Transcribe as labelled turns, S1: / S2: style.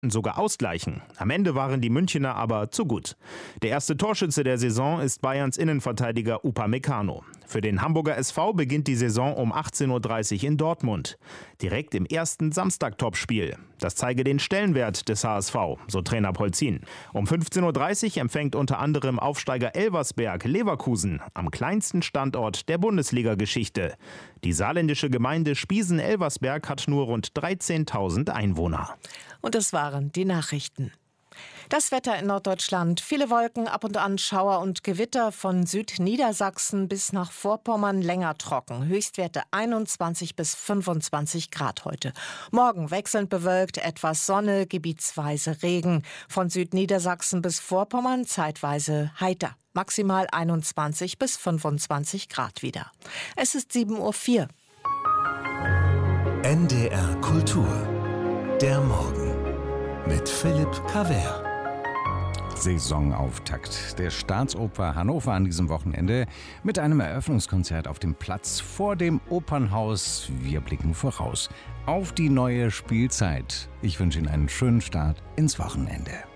S1: sogar ausgleichen. Am Ende waren die Münchener aber zu gut. Der erste Torschütze der Saison ist Bayerns Innenverteidiger Upamecano. Für den Hamburger SV beginnt die Saison um 18:30 Uhr in Dortmund. Direkt im ersten Samstag-Topspiel. Das zeige den Stellenwert des HSV, so Trainer Polzin. Um 15:30 Uhr empfängt unter anderem Aufsteiger Elversberg Leverkusen am kleinsten Standort der Bundesliga-Geschichte. Die saarländische Gemeinde Spiesen-Elversberg hat nur rund 13.000 Einwohner.
S2: Und das waren die Nachrichten. Das Wetter in Norddeutschland. Viele Wolken, ab und an Schauer und Gewitter, von Südniedersachsen bis nach Vorpommern länger trocken. Höchstwerte 21 bis 25 Grad heute. Morgen wechselnd bewölkt, etwas Sonne, gebietsweise Regen. Von Südniedersachsen bis Vorpommern zeitweise heiter. Maximal 21 bis 25 Grad wieder. Es ist 7:04 Uhr.
S3: NDR Kultur. Der Morgen. Mit Philipp Cavert.
S4: Saisonauftakt der Staatsoper Hannover an diesem Wochenende mit einem Eröffnungskonzert auf dem Platz vor dem Opernhaus. Wir blicken voraus auf die neue Spielzeit. Ich wünsche Ihnen einen schönen Start ins Wochenende.